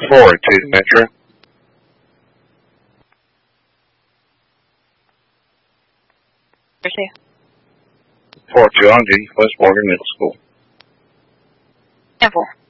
402 Metro. 402 on duty, West Morgan Middle School. 10-4.